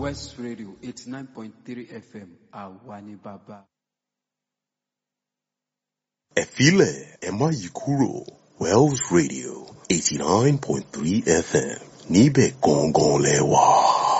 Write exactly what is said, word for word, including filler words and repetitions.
West Radio eighty-nine point three F M Awani Baba. Ẹ filẹ̀ ẹ má yí kúrò Wells Radio eighty-nine point three F M níbẹ̀ gangan lẹ wà.